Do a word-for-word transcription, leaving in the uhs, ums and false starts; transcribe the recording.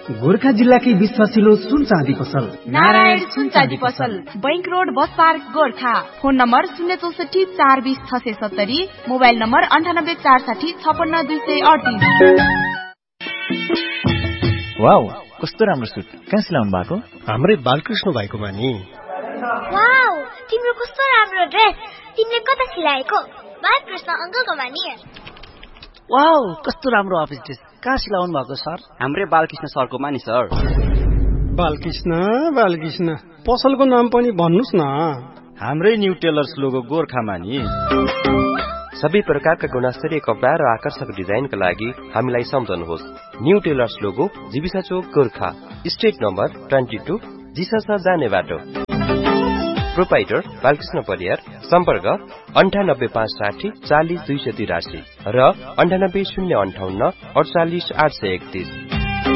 गोर्खा जिल्लाकै विश्वासिलो सुन चाँदी पसल नारायण सुन चाँदी पसल, bank road, bus park, Gorkha. Phone number शून्य चौसठी चार बीस छ सय सत्तरी, मोबाइल नम्बर अन्ठानब्बे चार साठी छपन्न दुई सय अडतिस। वाउ, कस्तो राम्रो सुट, कहाँ सिलाउनु भएको? हाम्रै बालकृष्ण भाइकोमा नि। वाउ, तिम्रो कस्तो राम्रो ड्रेस, तिमीले कता सिलाएको? बालकृष्ण अंकलकोमा नि। वाउ, कस्तो राम्रो अफिस ड्रेस, कहाँ सिलाउनु भएको सर? हाम्रै बालकृष्ण सरकोमा नि सर। बालकृष्ण बालकृष्ण पसलको नाम पनि भन्नुस् न। हाम्रै न्यू टेलर्स लोगो गोर्खामा नि। सबै प्रकारका गुणस्तरीय कपडा र आकर्षक डिजाइनका लागि हामीलाई सम्झनुहोस्। न्यू टेलर्स लोगो, जीविसा चोक, गोर्खा, स्ट्रिट नम्बर बाइस, जिसासा जाने बाटो। प्रोपाइटर बालकृष्ण परियार। सम्पर्क अन्ठानब्बे पाँच साठी चालिस दुई सय तिरासी र अन्ठानब्बे शून्य अन्ठाउन्न अडचालिस आठ सय एकतिस।